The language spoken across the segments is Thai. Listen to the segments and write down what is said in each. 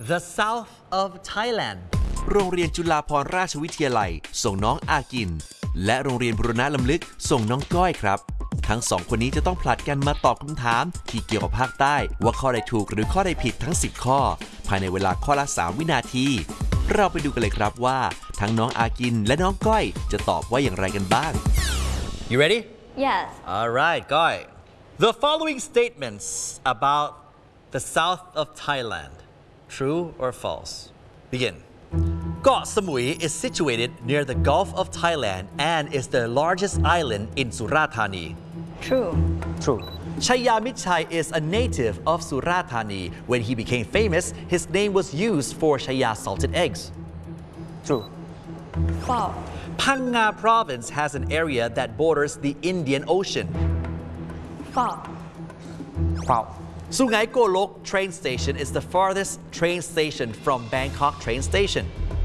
The south of Thailand โรงเรียนจุฬาภรณราชวิทยาลัยส่งน้องอากินและโรงเรียนบุรณะลำลึกส่งน้องก้อยครับทั้งสองคนนี้จะต้องผลัดกันมาตอบคำถามที่เกี่ยวกับภาคใต้ว่าข้อใดถูกหรือข้อใดผิดทั้ง10ข้อภายในเวลาข้อละ3วินาทีเราไปดูกันเลยครับว่าทั้งน้องอากินและน้องก้อยจะตอบว่าอย่างไรกันบ้าง You ready? Yes. All right, Goy. The following statements about the south of Thailand, true or false? Begin. Koh Samui is situated near the Gulf of Thailand and is the largest island in Surat Thani. True. True. Chaya Mitchai is a native of Surat Thani. When he became famous, his name was used for Chaya salted eggs. True. False. Phang Nga province has an area that borders the Indian Ocean. False. False. Sungai Golok train station is the farthest train station from Bangkok train station.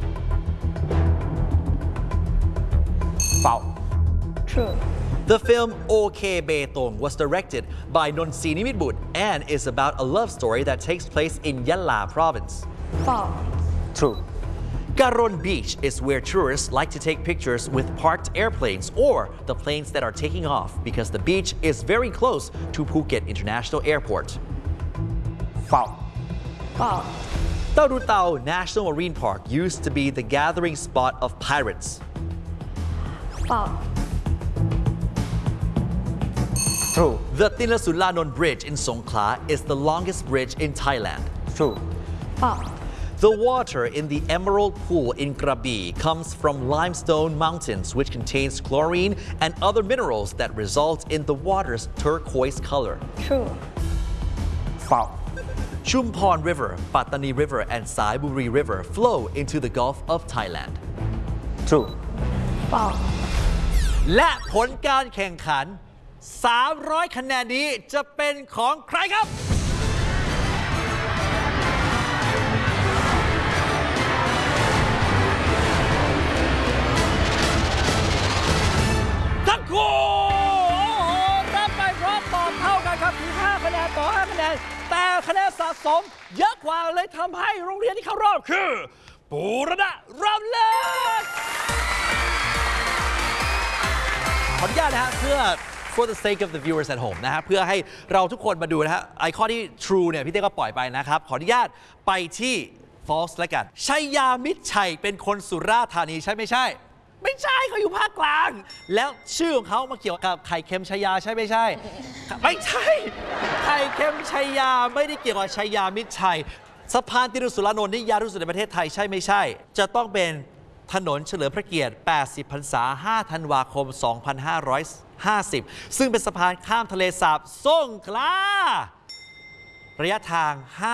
False. True. The film OK Betong was directed by Nonsini Mitbut and is about a love story that takes place in Yala province. False. True. Garon Beach is where tourists like to take pictures with parked airplanes or the planes that are taking off because the beach is very close to Phuket International Airport. False. False. Taurutao National Marine Park used to be the gathering spot of pirates. False. True. The Tinasulanon Bridge in Songkhla is the longest bridge in Thailand. True. False. The water in the Emerald Pool in Krabi comes from limestone mountains, which contains chlorine and other minerals that result in the water's turquoise color. True. False. Chumpon River, Pattani River, and Sai Buri River flow into the Gulf of Thailand. True. False. และผลการแข่งขัน 300 คะแนนนี้จะเป็นของใครครับ ทั้งคู่รับไปพร้อมตอบเท่ากันครับคือ5คะแนนต่อ5คะแนนแต่คะแนนสะสมเยอะกว่าเลยทำให้โรงเรียนที่เข้ารอบคือบูรณะรำลึกขออนุญาตนะฮะเพื่อ for the sake of the viewers at home นะฮะเพื่อให้เราทุกคนมาดูนะฮะไอคอนที่ true เนี่ยพี่เต้ก็ปล่อยไปนะครับขออนุญาตไปที่ false แล้วกันชัยยามิตรชัยเป็นคนสุราษฎร์ธานีใช่ไม่ใช่ไม่ใช่เขาอยู่ภาคกลางแล้วชื่อของเขามาเกี่ยวกับไข่เค็มชัยยาใช่ไม่ใช่ไม่ใช่ไข่เค็มชัยยาไม่ได้เกี่ยวกับชัยยามิตรชัยสะพานติรุสุรานนท์ที่ยาวที่สุดในประเทศไทยใช่ไม่ใช่จะต้องเป็นถนนเฉลิมพระเกียรติ80 พรรษา 5 ธันวาคม 2550 ซึ่งเป็นสะพานข้ามทะเลสาบสงขลาระยะทาง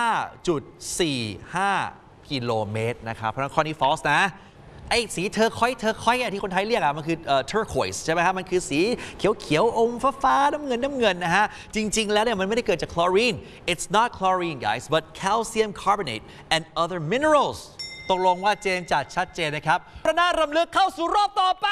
5.45 กิโลเมตรนะครับเพราะฉะนั้นข้อนี้ false นะไอ้สีเทอร์คอยที่คนไทยเรียกมันคือturquoise ใช่ไหมครับมันคือสีเขียวๆอมฟ้าน้ำเงินนะฮะจริงๆแล้วเนี่ยมันไม่ได้เกิดจาก chlorine it's not chlorine guys but calcium carbonate and other minerals ตกลงว่าเจนจัดชัดเจนนะครับพระนารำลึกเข้าสู่รอบต่อไป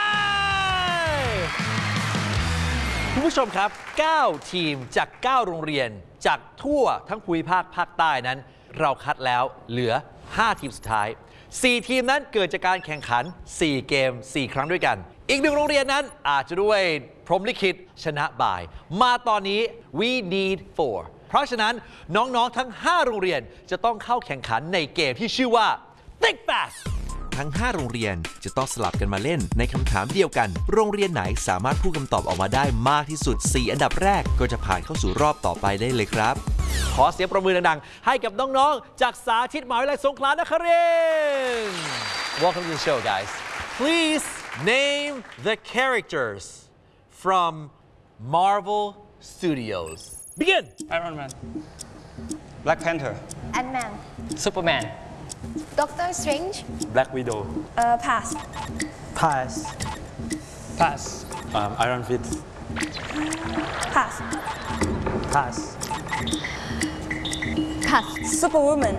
คุณผู้ชมครับ9ทีมจาก9โรงเรียนจากทั่วทั้งภูมิภาคภาคใต้นั้นเราคัดแล้วเหลือ5ทีมสุดท้าย4ทีมนั้นเกิดจากการแข่งขัน4เกม4ครั้งด้วยกันอีก1โรงเรียนนั้นอาจจะด้วยพรหมลิขิตชนะบ่ายมาตอนนี้ we need 4เพราะฉะนั้นน้องๆทั้ง5โรงเรียนจะต้องเข้าแข่งขันในเกมที่ชื่อว่า Think Fast ทั้ง5โรงเรียนจะต้องสลับกันมาเล่นในคำถามเดียวกันโรงเรียนไหนสามารถพูดคำตอบออกมาได้มากที่สุด4อันดับแรกก็จะผ่านเข้าสู่รอบต่อไปได้เลยครับขอเสียงประมือดังๆให้กับน้องๆจากสาธิตมหาวิทยาลัยสงขลานครินทร์ Welcome to the show guys Please name the characters from Marvel Studios Begin Iron Man. Black Panther. Ant-Man. Superman. Doctor Strange. Black Widow. Pass. Pass. Pass. Iron Fist. Pass. Pass. Pass. Superwoman.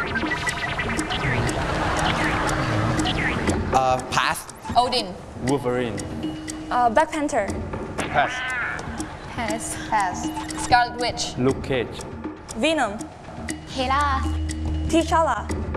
Pass. Odin. Wolverine. Black Panther. Pass. Pass. Pass. Scarlet Witch. Luke Cage. Venom. Hela. T'Challa.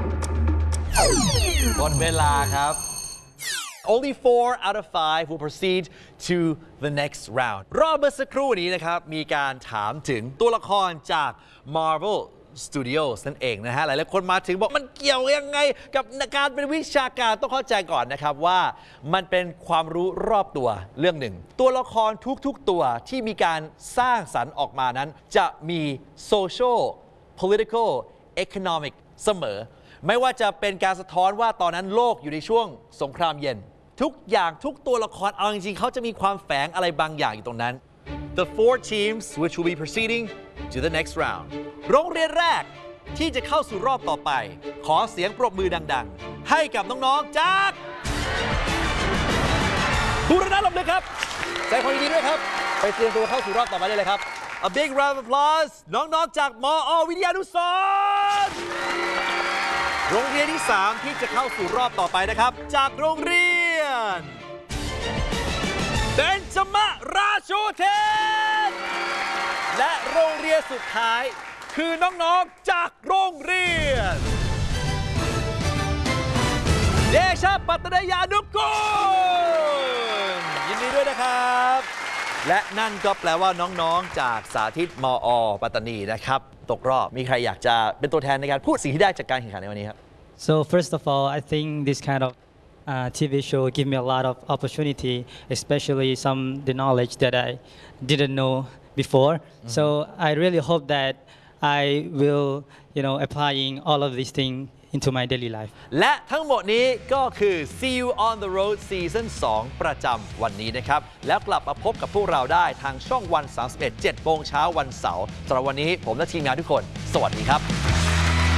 หมดเวลาครับ Only 4 out of 5 will proceed to the next round รอบเมื่อสักครู่นี้นะครับ มีการถามถึงตัวละครจาก Marvel Studios นั่นเองนะฮะ หลายๆคนมาถึงบอกมันเกี่ยวยังไงกับการเป็นวิชาการต้องเข้าใจก่อนนะครับว่ามันเป็นความรู้รอบตัวเรื่องหนึ่ง ตัวละครทุกๆตัวที่มีการสร้างสรรค์ออกมานั้น จะมี social political economic เสมอ ไม่ว่าจะเป็นการสะท้อนว่าตอนนั้นโลกอยู่ในช่วงสงครามเย็น ทุกอย่างทุกตัวละครเอาจริงๆเขาจะมีความแฝงอะไรบางอย่างอยู่ตรงนั้น The 4 teams which will be proceeding to the next round โรงเรียนแรกที่จะเข้าสู่รอบต่อไป ขอเสียงปรบมือดังๆ ให้กับน้องๆจากบูรณะลำลึกครับแสดงความยินดีด้วยครับ ไปเตรียมตัวเข้าสู่รอบต่อไปได้เลยครับ A big round of applause น้องๆจากมอ.วิทยานุสรณ์โรงเรียนที่ 3 ที่จะเข้าสู่รอบต่อไปนะครับ จากโรงเรียนเบญจมราชูเทนและโรงเรียนสุดท้ายคือน้องๆจากโรงเรียนเดชะปัตตยานุกูลยินดีด้วยนะครับ และนั่นก็แปลว่าน้องๆจากสาธิตมอ.ปัตตานีนะครับตกรอบมีใครอยากจะเป็นตัวแทนในการพูดสิ่งที่ได้จากการแข่งขันในวันนี้ครับ So first of all, I think this kind of TV show give me a lot of opportunity, especially the knowledge that I didn't know before. So I really hope that I will, applying all of these things into my daily life. และทั้งหมดนี้ก็คือ See You on the Road Season 2 ประจำวันนี้นะครับ แล้วกลับมาพบกับพวกเราได้ทางช่องวัน 31 7 โมงเช้าวันเสาร์สำหรับวันนี้ผมและทีมงานทุกคน สวัสดีครับ